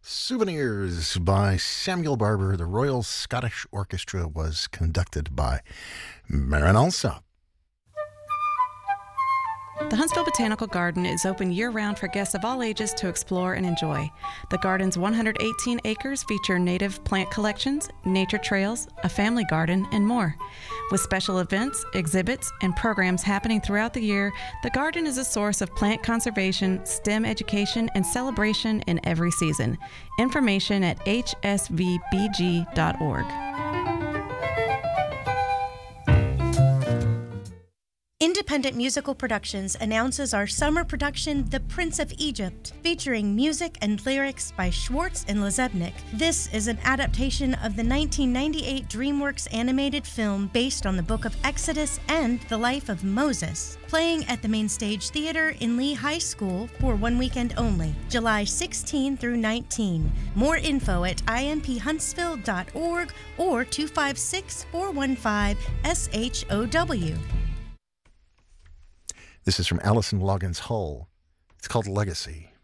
Souvenirs by Samuel Barber. The Royal Scottish Orchestra was conducted by Marin Alsop. The Huntsville Botanical Garden is open year-round for guests of all ages to explore and enjoy. The garden's 118 acres feature native plant collections, nature trails, a family garden, and more. With special events, exhibits, and programs happening throughout the year, the garden is a source of plant conservation, STEM education, and celebration in every season. Information at hsvbg.org. Independent Musical Productions announces our summer production, The Prince of Egypt, featuring music and lyrics by Schwartz and Lezebnik. This is an adaptation of the 1998 DreamWorks animated film based on the Book of Exodus and the life of Moses, playing at the Main Stage Theater in Lee High School for one weekend only, July 16 through 19. More info at imphuntsville.org or 256-415-SHOW. This is from Alison Loggins Hull. It's called Legacy.